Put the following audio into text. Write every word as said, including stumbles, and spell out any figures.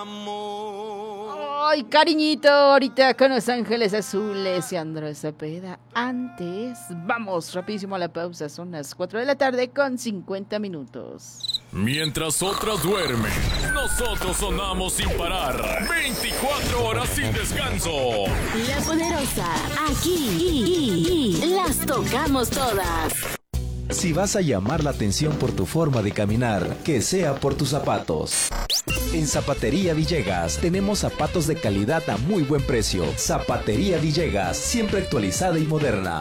Ay, cariñito, ahorita con Los Ángeles Azules y Andrés Cepeda. Antes, vamos rapidísimo a la pausa. Son las cuatro de la tarde con cincuenta minutos. Mientras otras duermen, nosotros sonamos sin parar. veinticuatro horas sin descanso. La Poderosa, aquí las tocamos todas. Si vas a llamar la atención por tu forma de caminar, que sea por tus zapatos. En Zapatería Villegas tenemos zapatos de calidad a muy buen precio. Zapatería Villegas, siempre actualizada y moderna.